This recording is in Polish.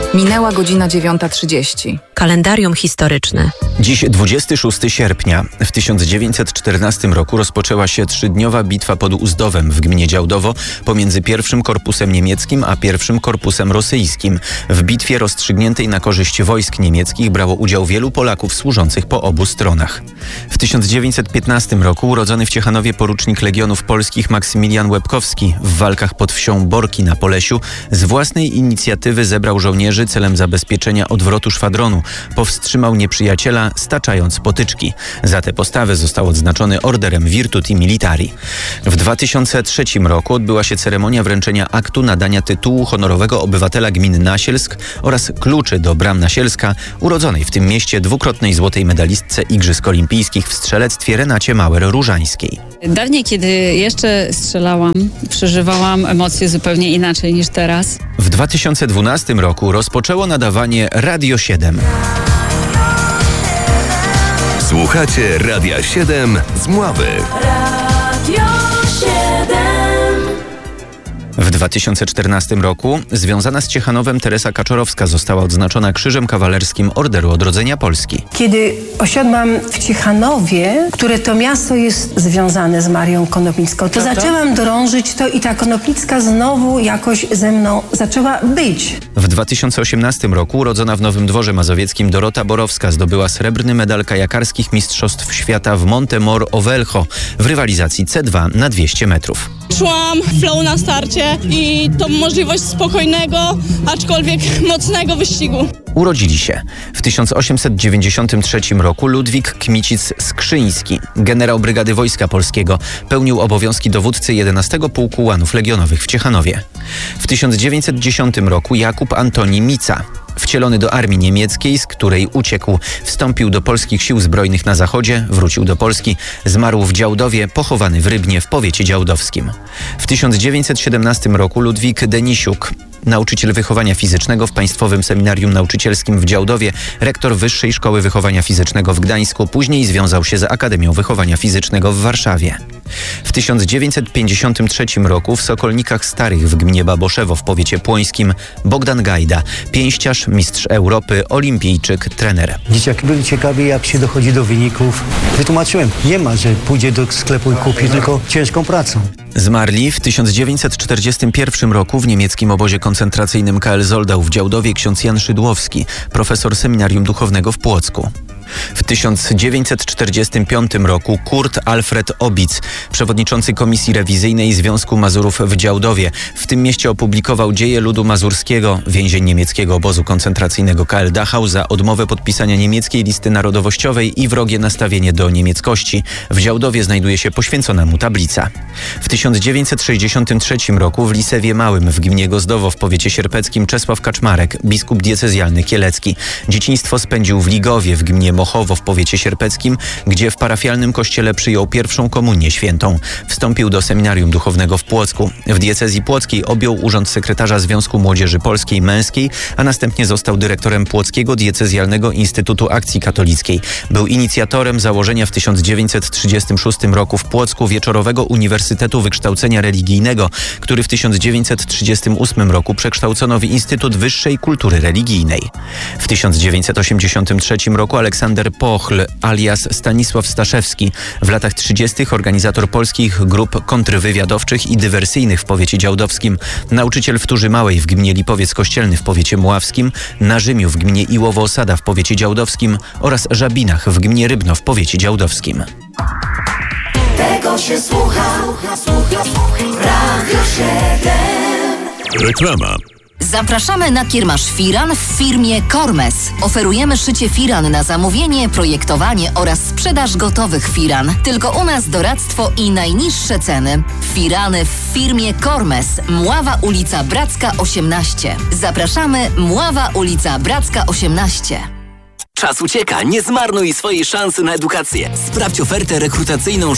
Minęła godzina 9:30. Kalendarium historyczne. Dziś 26 sierpnia. W 1914 roku rozpoczęła się 3-dniowa bitwa pod Uzdowem w gminie Działdowo pomiędzy pierwszym korpusem niemieckim a pierwszym korpusem rosyjskim. W bitwie rozstrzygniętej na korzyść wojsk niemieckich brało udział wielu Polaków służących po obu stronach. W 1915 roku urodzony w Ciechanowie porucznik Legionów Polskich Maksymilian Łebkowski w walkach pod wsią Borki na Polesiu z własnej inicjatywy zebrał żołnierzy celem zabezpieczenia odwrotu szwadronu. Powstrzymał nieprzyjaciela, staczając potyczki. Za tę postawę został odznaczony orderem Virtuti Militari. W 2003 roku odbyła się ceremonia wręczenia aktu nadania tytułu honorowego obywatela gminy Nasielsk oraz kluczy do bram Nasielska, urodzonej w tym mieście dwukrotnej złotej medalistce Igrzysk Olimpijskich w strzelectwie Renacie Mauer-Różańskiej. Dawniej, kiedy jeszcze strzelałam, przeżywałam emocje zupełnie inaczej niż teraz. W 2012 roku rozpoczęło nadawanie Radio 7. Słuchacie Radia 7 z Mławy. Radio 7. W 2014 roku związana z Ciechanowem Teresa Kaczorowska została odznaczona Krzyżem Kawalerskim Orderu Odrodzenia Polski. Kiedy osiadłam w Ciechanowie, które to miasto jest związane z Marią Konopnicką, to zaczęłam drążyć to i ta Konopnicka znowu jakoś ze mną zaczęła być. W 2018 roku urodzona w Nowym Dworze Mazowieckim Dorota Borowska zdobyła srebrny medal kajakarskich Mistrzostw Świata w Monte Mor Ovelcho w rywalizacji C2 na 200 metrów. Czułam flow na starcie i tą możliwość spokojnego, aczkolwiek mocnego wyścigu. Urodzili się w 1893 roku Ludwik Kmicic-Skrzyński, generał Brygady Wojska Polskiego, pełnił obowiązki dowódcy 11 Pułku Łanów Legionowych w Ciechanowie. W 1910 roku Jakub Antoni Mica, wcielony do armii niemieckiej, z której uciekł, wstąpił do polskich sił zbrojnych na zachodzie, wrócił do Polski, zmarł w Działdowie, pochowany w Rybnie w powiecie działdowskim. W 1917 roku Ludwik Denisiuk, nauczyciel wychowania fizycznego w Państwowym Seminarium Nauczycielskim w Działdowie, rektor Wyższej Szkoły Wychowania Fizycznego w Gdańsku, później związał się z Akademią Wychowania Fizycznego w Warszawie. W 1953 roku w Sokolnikach Starych w gminie Baboszewo w powiecie płońskim Bogdan Gajda, pięściarz, mistrz Europy, olimpijczyk, trener. Dzieciaki byli ciekawi, jak się dochodzi do wyników. Wytłumaczyłem, nie ma, że pójdzie do sklepu i kupi, tylko ciężką pracą. Zmarli w 1941 roku w niemieckim obozie koncentracyjnym KL Zoldau w Działdowie ksiądz Jan Szydłowski, profesor Seminarium Duchownego w Płocku. W 1945 roku Kurt Alfred Obic, przewodniczący Komisji Rewizyjnej Związku Mazurów w Działdowie. W tym mieście opublikował Dzieje ludu mazurskiego, więzień niemieckiego obozu koncentracyjnego KL Dachau za odmowę podpisania niemieckiej listy narodowościowej i wrogie nastawienie do niemieckości. W Działdowie znajduje się poświęcona mu tablica. W 1963 roku w Lisewie Małym w gminie Gozdowo w powiecie sierpeckim Czesław Kaczmarek, biskup diecezjalny kielecki. Dzieciństwo spędził w Ligowie w gminie Mochowo w powiecie sierpeckim, gdzie w parafialnym kościele przyjął pierwszą komunię świętą. Wstąpił do Seminarium Duchownego w Płocku. W diecezji płockiej objął urząd sekretarza Związku Młodzieży Polskiej Męskiej, a następnie został dyrektorem Płockiego Diecezjalnego Instytutu Akcji Katolickiej. Był inicjatorem założenia w 1936 roku w Płocku Wieczorowego Uniwersytetu Wykształcenia Religijnego, który w 1938 roku przekształcono w Instytut Wyższej Kultury Religijnej. W 1983 roku Aleksander Pochl alias Stanisław Staszewski, w latach 30. organizator polskich grup kontrwywiadowczych i dywersyjnych w powiecie działdowskim, nauczyciel w Turzy Małej w gminie Lipowiec Kościelny w powiecie mławskim, na Rzymiu w gminie Iłowo-Osada w powiecie działdowskim oraz Żabinach w gminie Rybno w powiecie działdowskim. Tego się słucha. Radio 7. Reklama. Zapraszamy na kiermasz firan w firmie Kormes. Oferujemy szycie firan na zamówienie, projektowanie oraz sprzedaż gotowych firan. Tylko u nas doradztwo i najniższe ceny. Firany w firmie Kormes. Mława ulica Bracka 18. Zapraszamy, Mława ulica Bracka 18. Czas ucieka, nie zmarnuj swojej szansy na edukację. Sprawdź ofertę rekrutacyjną